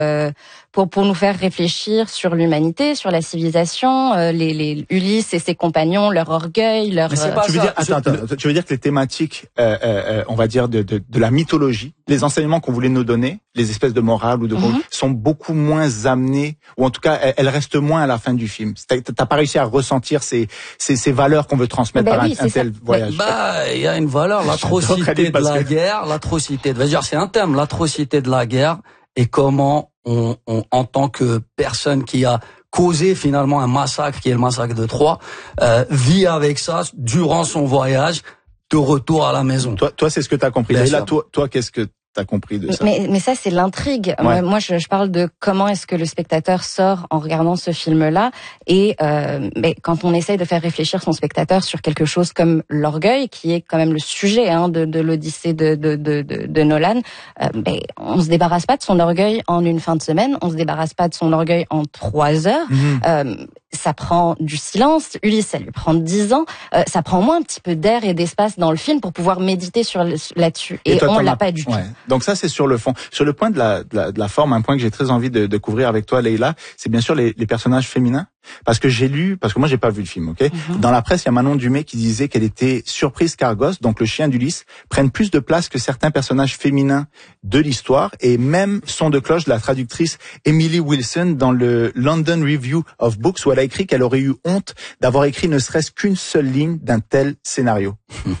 pour nous faire réfléchir sur l'humanité, sur la civilisation, les Ulysse et ses compagnons, leur orgueil, leur. Mais c'est pas tu veux dire que les thématiques, on va dire de la mythologie, les enseignements qu'on voulait nous donner, les espèces de morale ou de sont beaucoup moins amenés, ou en tout cas elles restent moins à la fin du film. T'as pas réussi à ressentir ces valeurs qu'on veut transmettre par un tel voyage. Il y a une valeur, l'atrocité de la guerre, c'est un thème, l'atrocité de la guerre, et comment on en tant que personne qui a causé finalement un massacre qui est le massacre de Troie, vit avec ça durant son voyage de retour à la maison. Toi c'est ce que t'as compris. Et là, toi, qu'est-ce que t'as compris de ça? Mais ça, c'est l'intrigue. Ouais. Moi, je parle de comment est-ce que le spectateur sort en regardant ce film-là. Et mais quand on essaye de faire réfléchir son spectateur sur quelque chose comme l'orgueil, qui est quand même le sujet de l'Odyssée de Nolan, on se débarrasse pas de son orgueil en une fin de semaine. On se débarrasse pas de son orgueil en 3 heures. Ça prend du silence. Ulysse, ça lui prend 10 ans. Ça prend au moins un petit peu d'air et d'espace dans le film pour pouvoir méditer là-dessus. Et toi, on l'a pas du tout. Donc ça, c'est sur le fond. Sur le point de la forme, un point que j'ai très envie de couvrir avec toi, Leïla, c'est bien sûr les personnages féminins. Parce que moi j'ai pas vu le film, ok? Dans la presse, il y a Manon Dumais qui disait qu'elle était surprise qu'Argos, donc le chien d'Ulysse, prenne plus de place que certains personnages féminins de l'histoire, et même son de cloche de la traductrice Emily Wilson dans le London Review of Books, où elle a écrit qu'elle aurait eu honte d'avoir écrit ne serait-ce qu'une seule ligne d'un tel scénario.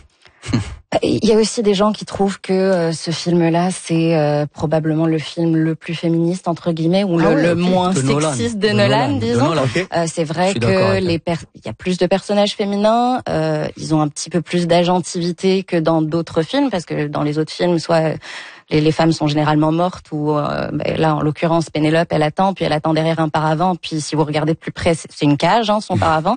Il y a aussi des gens qui trouvent que ce film-là, c'est probablement le film le plus féministe entre guillemets, ou le moins sexiste de Nolan, disons. C'est vrai que il y a plus de personnages féminins, ils ont un petit peu plus d'agentivité que dans d'autres films, parce que dans les autres films, soit les femmes sont généralement mortes, ou là en l'occurrence Pénélope, elle attend, puis elle attend derrière un paravent, puis si vous regardez de plus près, c'est une cage, son paravent.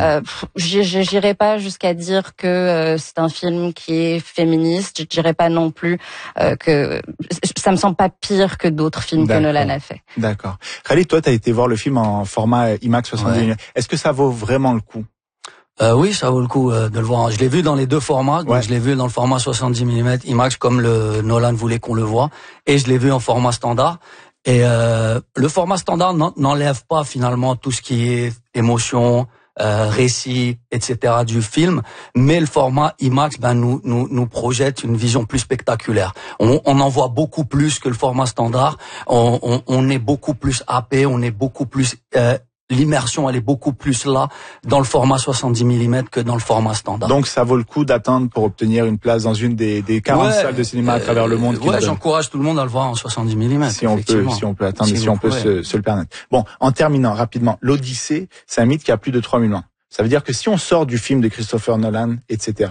J'irai pas jusqu'à dire que c'est un film qui est féministe. Je dirais pas non plus que ça me semble pas pire que d'autres films que Nolan a fait. D'accord. Khalid, toi, t'as été voir le film en format IMAX 70 mm. Est-ce que ça vaut vraiment le coup? Oui, ça vaut le coup de le voir. Je l'ai vu dans les deux formats. Donc je l'ai vu dans le format 70 mm IMAX comme le Nolan voulait qu'on le voit, et je l'ai vu en format standard. Et le format standard n'enlève pas finalement tout ce qui est émotion, récit, etc. du film, mais le format IMAX nous projette une vision plus spectaculaire. On en voit beaucoup plus que le format standard. On est beaucoup plus happé, on est beaucoup plus l'immersion, elle est beaucoup plus là dans le format 70 mm que dans le format standard. Donc ça vaut le coup d'attendre pour obtenir une place dans une des 40 salles de cinéma à travers le monde. J'encourage tout le monde à le voir en 70 mm. Si on peut attendre, si on peut se le permettre. Bon, en terminant rapidement, l'Odyssée, c'est un mythe qui a plus de 3000 ans. Ça veut dire que si on sort du film de Christopher Nolan, etc.,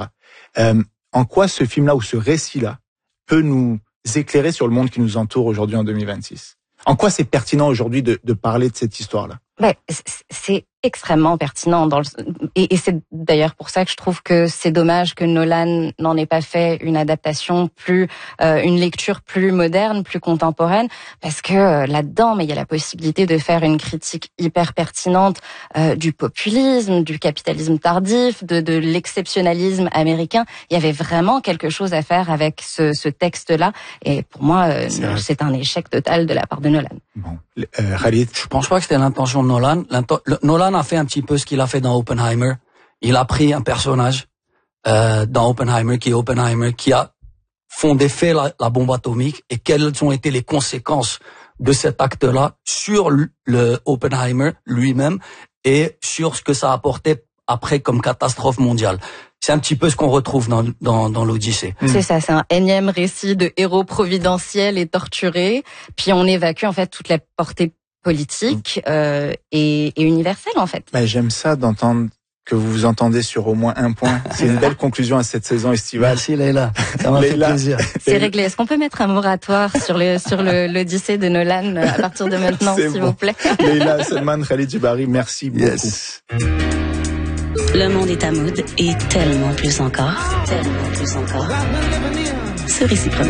en quoi ce film-là ou ce récit-là peut nous éclairer sur le monde qui nous entoure aujourd'hui en 2026? En quoi c'est pertinent aujourd'hui de parler de cette histoire-là? C'est extrêmement pertinent et c'est d'ailleurs pour ça que je trouve que c'est dommage que Nolan n'en ait pas fait une adaptation une lecture plus moderne, plus contemporaine, parce que là-dedans, il y a la possibilité de faire une critique hyper pertinente du populisme, du capitalisme tardif, de l'exceptionnalisme américain. Il y avait vraiment quelque chose à faire avec ce texte-là, et pour moi, c'est un échec total de la part de Nolan. Bon, Khalid, je pense pas que c'était l'intention de Nolan. Nolan a fait un petit peu ce qu'il a fait dans Oppenheimer. Il a pris un personnage dans Oppenheimer qui a fondé la bombe atomique, et quelles ont été les conséquences de cet acte-là sur le Oppenheimer lui-même et sur ce que ça a apporté après comme catastrophe mondiale. C'est un petit peu ce qu'on retrouve dans l'Odyssée. C'est ça, c'est un énième récit de héros providentiels et torturés, puis on évacue en fait toute la portée politique et universelle en fait. J'aime ça d'entendre que vous vous entendez sur au moins un point. C'est une belle conclusion à cette saison estivale. Merci Leïla, ça m'a fait plaisir. C'est réglé. Est-ce qu'on peut mettre un moratoire sur l'Odyssée de Nolan à partir de maintenant, s'il vous plaît? Leïla Salman, Khalid Djibari, merci beaucoup. Yes. Le monde est à mode et tellement plus encore. Ce récit premier.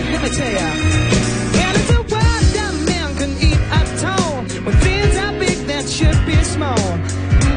When things are big that should be small.